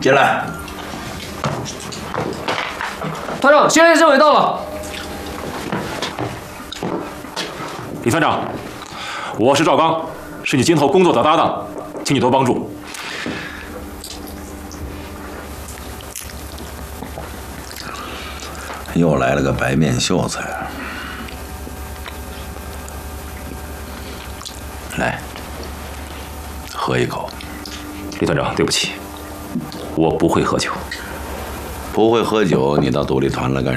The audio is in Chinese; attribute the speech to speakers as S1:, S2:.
S1: 进来。
S2: 团长，新来的政委到了。
S3: 李团长，我是赵刚，是你今后工作的搭档，请你多帮助。
S1: 又来了个白面秀才。来，喝一口。
S3: 李团长，对不起，我不会喝酒。
S1: 不会喝酒，你到独立团来干